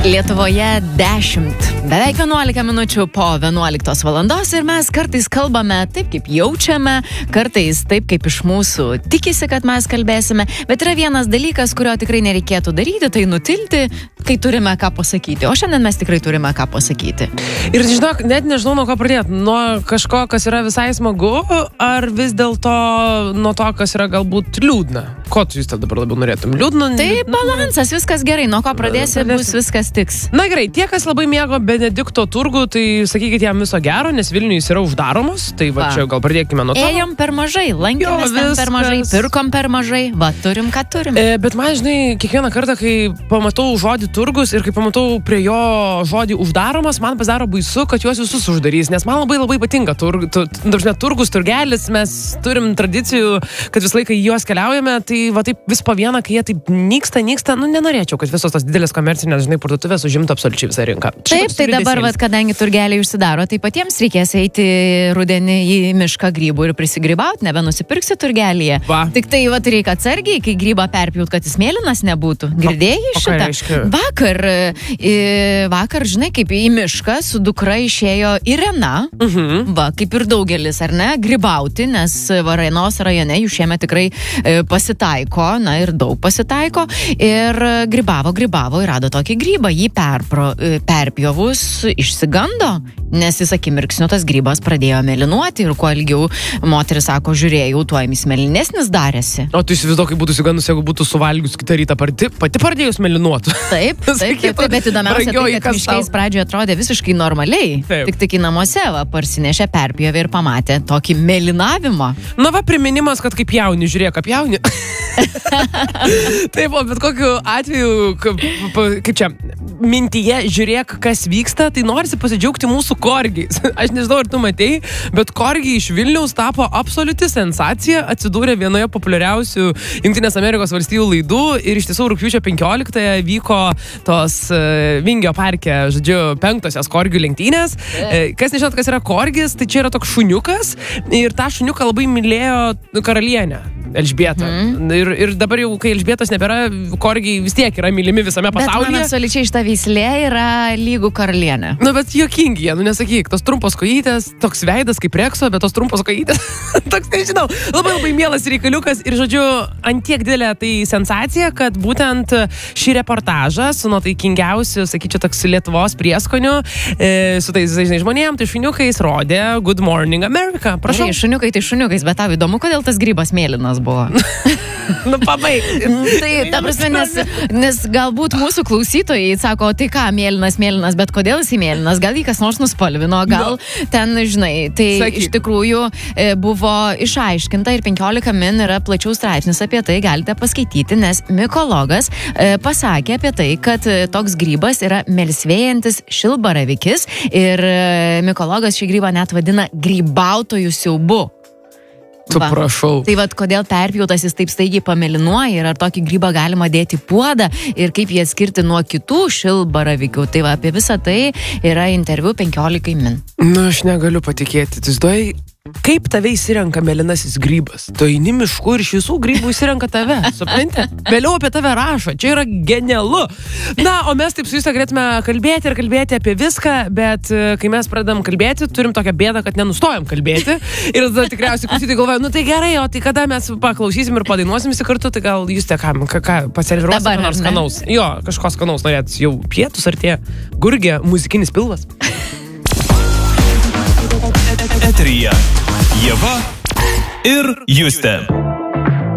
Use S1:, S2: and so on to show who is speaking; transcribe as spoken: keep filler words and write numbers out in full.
S1: Lietuvoje dešimt, beveik vienuolika minučių po vienuoliktos valandos ir mes kartais kalbame taip, kaip jaučiame, kartais taip, kaip iš mūsų tikisi, kad mes kalbėsime, bet yra vienas dalykas, kurio tikrai nereikėtų daryti, tai nutilti, kai turime ką pasakyti. O šiandien mes tikrai turime ką pasakyti.
S2: Ir žinok, net nežinau, nuo ko pradėti. Nuo kažko, kas yra visai smagu, ar vis dėlto nuo to, kas yra galbūt liūdna? Ko tu jūs dabar labiau norėtum? Liūdna?
S1: Tai balansas, viskas gerai. Nuo ko pradėsi, bus viskas tiks.
S2: Na gerai, tie, kas labai mėgo Benedikto turgų, tai sakykit jam viso gero, nes Vilniuje jis yra uždaromas. Tai va, va. Čia gal pradėkime nuo to.
S1: Ėjom per mažai, lankėmės ten per mažai, pirkom per mažai. Va, turim, ką turim.
S2: E, bet man, žinai, kiekvieną kartą, kai pamatau žodį turgus ir kai pamatau prie jo žodį uždaromas, man pasidaro baisu, kad juos visus uždarys, nes man labai labai patinka tur, tu, tu, turgus, turgelis, mes turim tradicijų, kad visą laiką į juos keliaujame, tai va taip vis po vieną, kai jie taip nyksta, nyksta, nu nenorėčiau, kad visos tos didelės komercinės, žinai, parduotuvės užimtų absoliučiai visą rinką.
S1: Taip, tai dabar, vat, kadangi turgeliai užsidaro, tai patiems reikės eiti rudenį į mišką grybų ir prisigrybauti, nebenusipirksi turgelyje. Va. Tik tai vat, reikia atsargiai, kai grybą perpjūt, kad jis mėlynas nebūtų. Girdėjai
S2: o,
S1: šitą?
S2: O
S1: vakar, vakar, žinai, kaip į mišką su dukra išėjo Irena, uh-huh. va, kaip ir daugelis, ar ne, grybauti, nes Varėnos rajone jų šiemet tikrai e, pasitaiko, na ir daug pasitaiko, ir grybavo, grybavo ir rado tokį grybą, jį perpro, perpjovus išsigando, nes jis akimirksniu tas grybas pradėjo mėlynuoti ir kuo ilgiau moteris sako, žiūrėjau, tuo jis mėlynesnis darėsi.
S2: O tu įsivaizduok, kaip būtų įsigandus, jeigu būtų suvalgius kitą rytą pati, pati pradėjus mėlynuoti.
S1: Taip, taip, taip, taip, bet įdomiausia tai, kad miškais pradžioje atrodė visiškai normaliai. Taip. Tik tik į namuose va, parsinešė, perpjovė ir pamatė tokį mėlynavimą.
S2: Na va, priminimas, kad kaip jauni, žiūrėk, kaip jauni. Taip, o bet kokiu atveju, kaip, kaip čia, mintyje žiūrėk, kas vyksta, tai norisi pasidžiaugti mūsų korgiais. Aš nežinau, ar tu matei, bet korgiai iš Vilniaus tapo absoliuti sensacija, atsidūrė vienoje populiariausių Jungtinės Amerikos valstijų laidų ir iš tiesų rugpjūčio penkioliktąją vyko tos uh, Vingio parke, žodžiu, penktosios korgių lenktynės. Yeah. Kas nežinot, kas yra korgis, tai čia yra toks šuniukas ir tą šuniuką labai mylėjo karalienė. Elžbieta. Mm. Ir, ir dabar jau, kai Elžbietos nebėra, korgiai vis tiek yra mylimi visame pasaulyje.
S1: Bet man absoliučiai šita veislė yra lygų karalienė.
S2: Nu, bet juokingi jie, nu nesakyk, tos trumpos kojytės, toks veidas kaip Rekso, bet tos trumpos kojytės, toks, nežinau, labai labai mielas reikaliukas ir, žodžiu, antiek didelė tai sensacija, kad būtent šį reportažą su nuotaikingiausiu, sakyčiau, toks Lietuvos prieskoniu, e, su tais, žinai, žmonėm, tai šuniukais rodė Good Morning America. Prašau.
S1: Gerai, šuniukai tai šuniukais, bet tau įdomu, kodėl tas grybas mėlynas buvo.
S2: Nu, pabaig.
S1: Tai, ta prasme, nes, nes galbūt mūsų klausytojai sako, tai ką, mėlynas, mėlynas, bet kodėl jis mėlynas? Gal jį kas nors nuspalvino, gal no. ten, žinai, tai Sakyk. Iš tikrųjų buvo išaiškinta ir penkiolika min yra plačiau straipsnis apie tai, galite paskaityti, nes mikologas pasakė apie tai, kad toks grybas yra melsvėjantis šilbaravikis ir mikologas šį grybą net vadina grybautojų siaubu.
S2: Tu prašau.
S1: Tai vat, kodėl perpjautas jis taip staigiai pamėlynuoja ir ar tokį grybą galima dėti puodą ir kaip jį atskirti nuo kitų šilbaravikių. Tai va, apie visą tai yra interviu penkiolikai min.
S2: Na, aš negaliu patikėti. Tu žinai, kaip tave įsirenka mėlynasis grybas? Tu eini mišku ir iš visų grybų įsirenka tave. Supranti? Vėliau apie tave rašo. Čia yra genialu. Na, o mes taip su jūs galėtume kalbėti ir kalbėti apie viską, bet kai mes pradedam kalbėti, turim tokią bėdą, kad nenustojam kalbėti. Ir tada tikriausiai klausytojai galvoja, nu tai gerai, o tai kada mes paklausysim ir padainuosim visi kartu, tai gal jūs te ką, ką, ką paserviruosim ką nors skanaus. Jo, kažko skanaus norėt. Jau pietus ar tie gurgė muzikinis pilvas.
S3: Eteryje Ieva ir Justė.